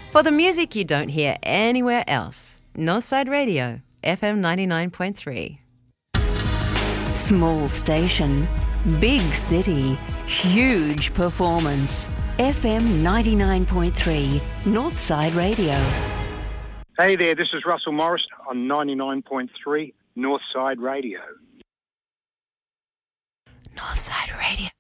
For the music you don't hear anywhere else, Northside Radio, FM 99.3. Small station, big city, huge performance. FM 99.3, Northside Radio. Hey there, this is Russell Morris on 99.3 Northside Radio. Northside Radio.